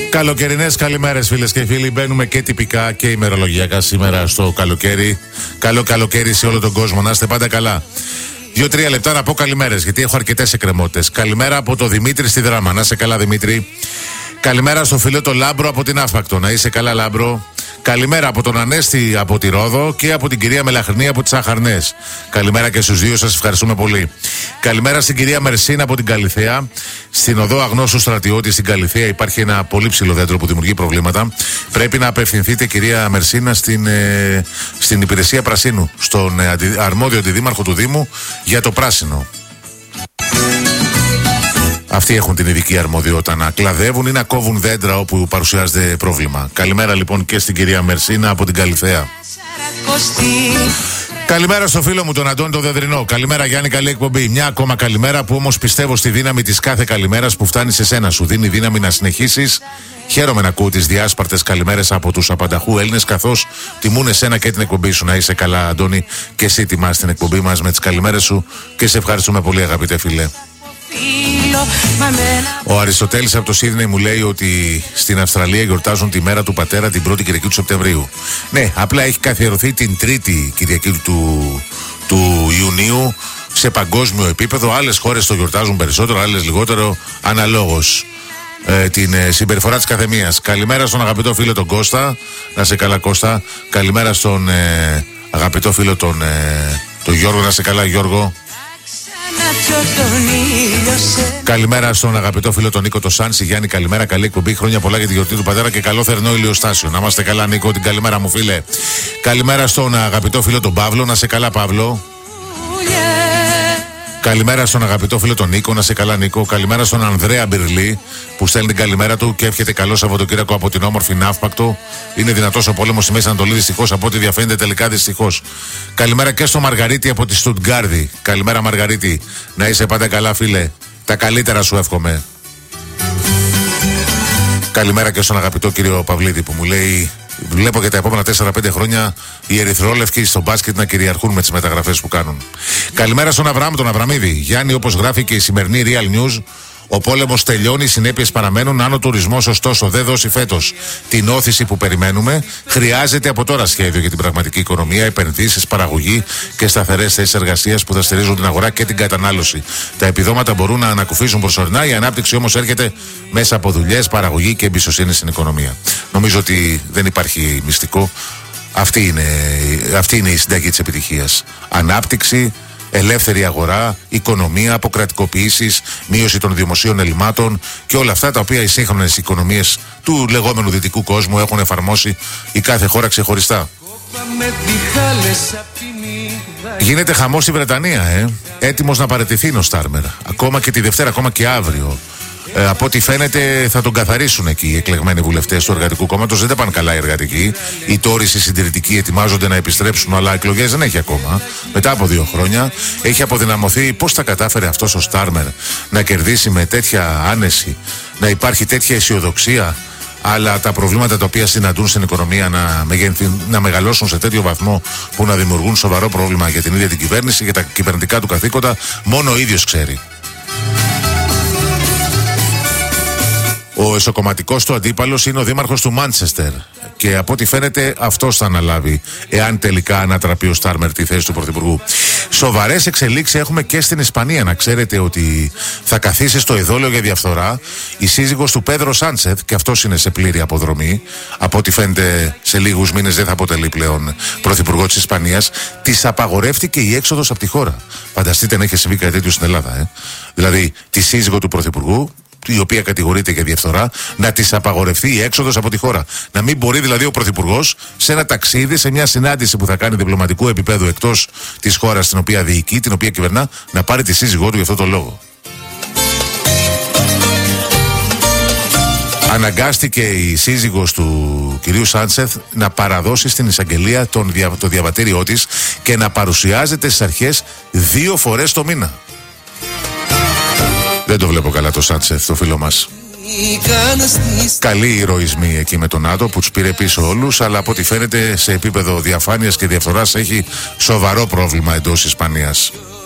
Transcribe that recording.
Καλοκαιρινές καλημέρες, φίλες και φίλοι. Μπαίνουμε και τυπικά και ημερολογιακά σήμερα στο καλοκαίρι. Καλό καλοκαίρι σε όλο τον κόσμο. Να είστε πάντα καλά. 2-3 λεπτά να πω καλημέρες, γιατί έχω αρκετές εκκρεμότητες. Καλημέρα από το Δημήτρη στη Δράμα. Να είσαι καλά, Δημήτρη. Καλημέρα στο φίλο το Λάμπρο από την Άφακτο. Να είσαι καλά, Λάμπρο. Καλημέρα από τον Ανέστη από τη Ρόδο και από την κυρία Μελαχρινή από τις Αχαρνές. Καλημέρα και στους δύο, σας ευχαριστούμε πολύ. Καλημέρα στην κυρία Μερσίνα από την Καλιθέα. Στην οδό Αγνώσου Στρατιώτη στην Καλιθέα υπάρχει ένα πολύ ψηλό δέντρο που δημιουργεί προβλήματα. Πρέπει να απευθυνθείτε, κυρία Μερσίνα, στην υπηρεσία Πρασίνου, στον αρμόδιο αντιδήμαρχο του Δήμου για το πράσινο. Αυτοί έχουν την ειδική αρμοδιότητα να κλαδεύουν ή να κόβουν δέντρα όπου παρουσιάζεται πρόβλημα. Καλημέρα λοιπόν και στην κυρία Μερσίνα από την Καλιθέα. Καλημέρα στο φίλο μου τον Αντώνη τον Δεδρινό. Καλημέρα Γιάννη, καλή εκπομπή. Μια ακόμα καλημέρα που όμως πιστεύω στη δύναμη της κάθε καλημέρας που φτάνει σε σένα. Σου δίνει δύναμη να συνεχίσεις. Χαίρομαι να ακούω τις διάσπαρτες καλημέρες από τους απανταχού Έλληνες, καθώς τιμούν εσένα και την εκπομπή σου. Να είσαι καλά, Αντώνη, και εσύ τιμάς την εκπομπή μας με τις καλημέρες σου και σε ευχαριστούμε πολύ, αγαπητέ φίλε. Ο Αριστοτέλης από το Σίδνεϊ μου λέει ότι στην Αυστραλία γιορτάζουν τη μέρα του πατέρα την 1η Κυριακή του Σεπτεμβρίου. Ναι, απλά έχει καθιερωθεί την 3η Κυριακή του Ιουνίου σε παγκόσμιο επίπεδο. Άλλες χώρες το γιορτάζουν περισσότερο, άλλες λιγότερο, αναλόγως την συμπεριφορά της καθεμίας. Καλημέρα στον αγαπητό φίλο τον Κώστα. Να σε καλά, Κώστα. Καλημέρα στον αγαπητό φίλο τον Γιώργο. Να σε καλά, Γιώργο. Καλημέρα στον αγαπητό φίλο τον Νίκο το Σάνση. Γιάννη, καλημέρα, καλή εκπομπή. Χρόνια πολλά για τη γιορτή του πατέρα και καλό θερινό ηλιοστάσιο. Να είμαστε καλά, Νίκο, την καλημέρα μου, φίλε. Καλημέρα στον αγαπητό φίλο τον Παύλο. Να σε καλά, Παύλο. Καλημέρα στον αγαπητό φίλο τον Νίκο. Να σε καλά, Νίκο. Καλημέρα στον Ανδρέα Μπυρλή που στέλνει την καλημέρα του και εύχεται καλό Σαββατοκύριακο από την όμορφη Ναύπακτο. Είναι δυνατός ο πόλεμος στη Μέση Ανατολή, δυστυχώς, από ό,τι διαφαίνεται τελικά, δυστυχώς. Καλημέρα και στο Μαργαρίτη από τη Στουτγκάρδη. Καλημέρα, Μαργαρίτη. Να είσαι πάντα καλά, φίλε. Τα καλύτερα σου εύχομαι. Καλημέρα και στον αγαπητό κύριο Παυλίδη που μου λέει: βλέπω για τα επόμενα 4-5 χρόνια οι ερυθρόλευκοι στο μπάσκετ να κυριαρχούν με τις μεταγραφές που κάνουν. Καλημέρα στον Αβραάμ, τον Αβραμίδη. Γιάννη, όπως γράφει και η σημερινή Real News, ο πόλεμος τελειώνει, οι συνέπειες παραμένουν. Αν ο τουρισμός, ωστόσο, δεν δώσει φέτος την όθηση που περιμένουμε, χρειάζεται από τώρα σχέδιο για την πραγματική οικονομία, επενδύσεις, παραγωγή και σταθερές θέσεις εργασίας που θα στηρίζουν την αγορά και την κατανάλωση. Τα επιδόματα μπορούν να ανακουφίσουν προσωρινά, η ανάπτυξη όμως έρχεται μέσα από δουλειές, παραγωγή και εμπιστοσύνη στην οικονομία. Νομίζω ότι δεν υπάρχει μυστικό. Αυτή είναι η συνταγή της επιτυχίας. Ανάπτυξη, ελεύθερη αγορά, οικονομία, αποκρατικοποιήσεις, μείωση των δημοσίων ελλημάτων και όλα αυτά τα οποία οι σύγχρονες οικονομίες του λεγόμενου δυτικού κόσμου έχουν εφαρμόσει η κάθε χώρα ξεχωριστά. Γίνεται χαμός στη Βρετανία, έτοιμος να παραιτηθεί ο Στάρμερ. Ακόμα και τη Δευτέρα, ακόμα και αύριο. Από ό,τι φαίνεται θα τον καθαρίσουν εκεί οι εκλεγμένοι βουλευτές του Εργατικού Κόμματος. Δεν τα πάνε καλά οι εργατικοί. Οι Τόρις, οι συντηρητικοί ετοιμάζονται να επιστρέψουν, αλλά εκλογές δεν έχει ακόμα. Μετά από 2 χρόνια έχει αποδυναμωθεί. Πώς θα κατάφερε αυτός ο Στάρμερ να κερδίσει με τέτοια άνεση, να υπάρχει τέτοια αισιοδοξία, αλλά τα προβλήματα τα οποία συναντούν στην οικονομία να μεγαλώσουν σε τέτοιο βαθμό που να δημιουργούν σοβαρό πρόβλημα για την ίδια την κυβέρνηση και τα κυβερνητικά του καθήκοντα, μόνο ο ίδιος ξέρει. Ο εσωκομματικός του αντίπαλος είναι ο δήμαρχος του Μάντσεστερ και από ό,τι φαίνεται αυτός θα αναλάβει, εάν τελικά ανατραπεί ο Στάρμερ τη θέση του Πρωθυπουργού. Σοβαρές εξελίξεις έχουμε και στην Ισπανία. Να ξέρετε ότι θα καθίσει στο εδόλιο για διαφθορά η σύζυγος του Πέδρο Σάντσεθ, και αυτός είναι σε πλήρη αποδρομή. Από ό,τι φαίνεται σε λίγους μήνες δεν θα αποτελεί πλέον πρωθυπουργό της Ισπανίας. Της απαγορεύτηκε η έξοδος από τη χώρα. Φανταστείτε να έχει συμβεί κάτι τέτοιο στην Ελλάδα. Δηλαδή τη σύζυγο του πρωθυπουργού, η οποία κατηγορείται για διαφθορά, να της απαγορευτεί η έξοδος από τη χώρα. Να μην μπορεί δηλαδή ο πρωθυπουργός σε ένα ταξίδι, σε μια συνάντηση που θα κάνει διπλωματικού επίπεδου εκτός της χώρας την οποία διοικεί, την οποία κυβερνά, να πάρει τη σύζυγό του για αυτό το λόγο. Αναγκάστηκε η σύζυγος του κυρίου Σάντσεθ να παραδώσει στην εισαγγελία το διαβατήριό της και να παρουσιάζεται στις αρχές 2 φορές το μήνα. Δεν το βλέπω καλά το Σάντσεθ, το φίλο μας. Καλοί ηρωισμοί εκεί με τον ΝΑΤΟ που τους πήρε πίσω όλους, αλλά από ό,τι φαίνεται σε επίπεδο διαφάνειας και διαφθοράς έχει σοβαρό πρόβλημα εντός Ισπανίας.